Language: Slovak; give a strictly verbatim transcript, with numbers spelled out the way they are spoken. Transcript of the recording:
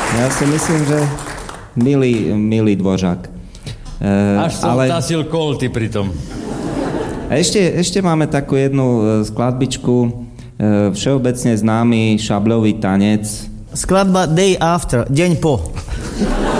Ja si myslím, že milý, milý Dvořák. Uh, Až som ale... tasil kolty pritom. A ešte, ešte máme takú jednu skladbičku, uh, všeobecne známy šabľový tanec. Skladba Day After, deň po.